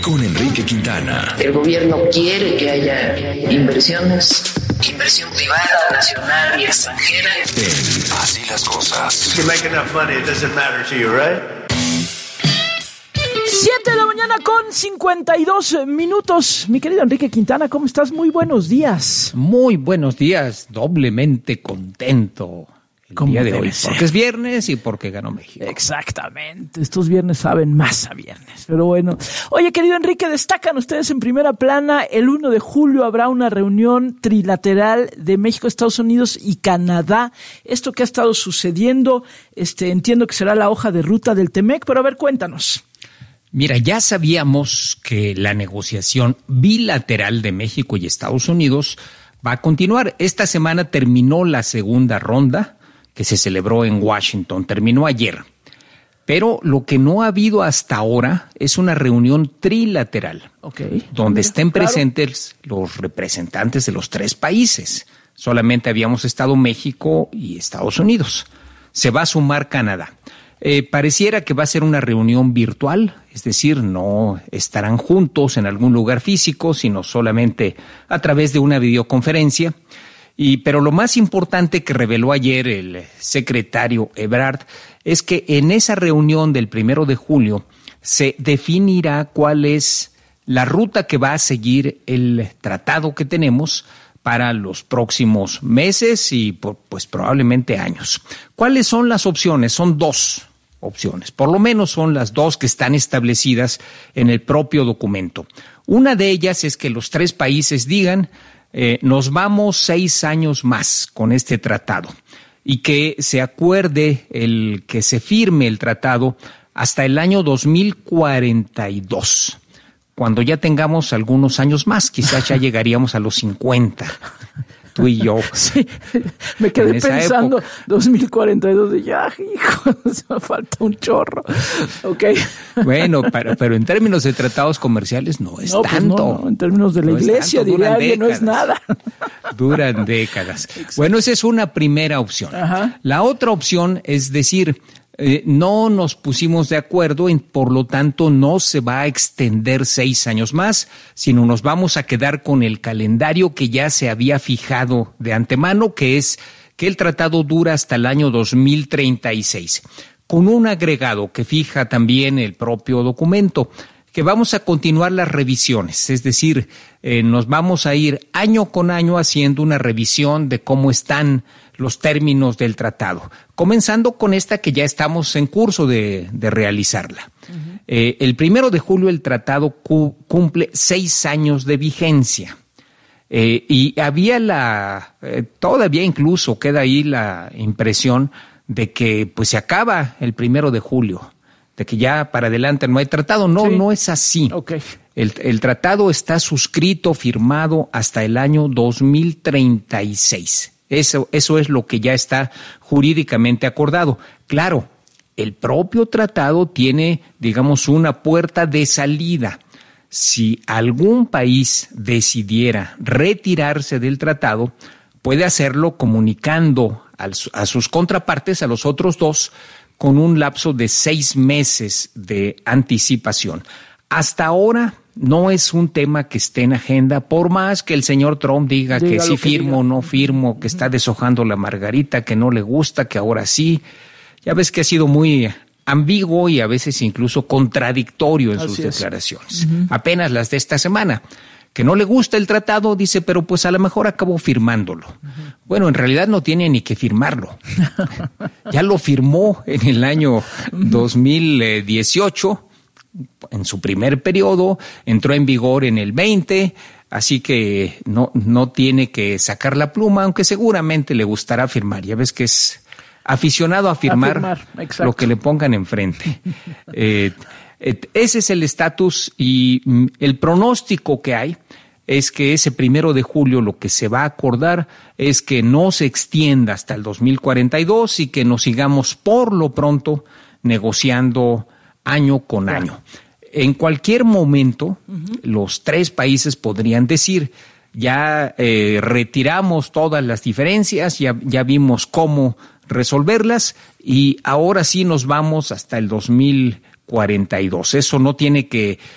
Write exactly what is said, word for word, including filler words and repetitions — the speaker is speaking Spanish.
con Enrique Quintana. El gobierno quiere que haya inversiones, inversión privada, nacional y extranjera. En Así las Cosas. You make enough money, it doesn't matter to you, right? siete de la mañana con cincuenta y dos minutos. Mi querido Enrique Quintana, ¿cómo estás? Muy buenos días. Muy buenos días, doblemente contento el día de hoy, ser? Porque es viernes y porque ganó México. Exactamente, estos viernes saben más a viernes, pero bueno. Oye, querido Enrique, destacan ustedes en primera plana, el uno de julio habrá una reunión trilateral de México, Estados Unidos y Canadá. Esto que ha estado sucediendo, este, entiendo que será la hoja de ruta del T-M E C, pero a ver, cuéntanos. Mira, ya sabíamos que la negociación bilateral de México y Estados Unidos va a continuar. Esta semana terminó la segunda ronda que se celebró en Washington, terminó ayer. Pero lo que no ha habido hasta ahora es una reunión trilateral, okay, donde Mira, estén claro. presentes los representantes de los tres países. Solamente habíamos estado México y Estados Unidos. Se va a sumar Canadá. Eh, pareciera que va a ser una reunión virtual, es decir, no estarán juntos en algún lugar físico, sino solamente a través de una videoconferencia. Y, pero lo más importante que reveló ayer el secretario Ebrard es que en esa reunión del primero de julio se definirá cuál es la ruta que va a seguir el tratado que tenemos para los próximos meses y pues probablemente años. ¿Cuáles son las opciones? Son dos opciones, por lo menos son las dos que están establecidas en el propio documento. Una de ellas es que los tres países digan Eh, nos vamos seis años más con este tratado y que se acuerde el que se firme el tratado hasta el año dos mil cuarenta y dos. Cuando ya tengamos algunos años más, quizás ya llegaríamos a los cincuenta, tú y yo. Sí, me quedé pensando, época. dos mil cuarenta y dos, de ya, hijo, me falta un chorro. Ok. Bueno, pero, pero en términos de tratados comerciales no es no, pues tanto. No, no, en términos de la no iglesia, diría alguien, no es nada. Duran décadas. Exacto. Bueno, esa es una primera opción. Ajá. La otra opción es decir, Eh, no nos pusimos de acuerdo y por lo tanto no se va a extender seis años más, sino nos vamos a quedar con el calendario que ya se había fijado de antemano, que es que el tratado dura hasta el año dos mil treinta y seis, con un agregado que fija también el propio documento, que vamos a continuar las revisiones, es decir, eh, nos vamos a ir año con año haciendo una revisión de cómo están los términos del tratado, comenzando con esta que ya estamos en curso de, de realizarla. Uh-huh. Eh, el primero de julio el tratado cu- cumple seis años de vigencia eh, y había la, eh, todavía incluso queda ahí la impresión de que pues se acaba el primero de julio, de que ya para adelante no hay tratado. No, sí. no es así. Okay. El, el tratado está suscrito, firmado hasta el año dos mil treinta y seis. Eso, eso es lo que ya está jurídicamente acordado. Claro, el propio tratado tiene, digamos, una puerta de salida. Si algún país decidiera retirarse del tratado, puede hacerlo comunicando a, a sus contrapartes, a los otros dos, con un lapso de seis meses de anticipación. Hasta ahora no es un tema que esté en agenda, por más que el señor Trump diga, diga que sí firmo o no firmo, que está deshojando la margarita, que no le gusta, que ahora sí. Ya ves que ha sido muy ambiguo y a veces incluso contradictorio en Así sus es. declaraciones. Uh-huh. Apenas las de esta semana. Que no le gusta el tratado, dice, pero pues a lo mejor acabó firmándolo. Uh-huh. Bueno, en realidad no tiene ni que firmarlo. Ya lo firmó en el año dos mil dieciocho, en su primer periodo, entró en vigor en el veinte, así que no, no tiene que sacar la pluma, aunque seguramente le gustará firmar. Ya ves que es aficionado a firmar, a firmar lo que le pongan enfrente. eh, Ese es el estatus y el pronóstico que hay es que ese primero de julio lo que se va a acordar es que no se extienda hasta el dos mil cuarenta y dos y que nos sigamos por lo pronto negociando año con año. En cualquier momento, uh-huh. los tres países podrían decir, ya eh, retiramos todas las diferencias, ya, ya vimos cómo resolverlas y ahora sí nos vamos hasta el dos mil cuarenta y dos. Eso no tiene que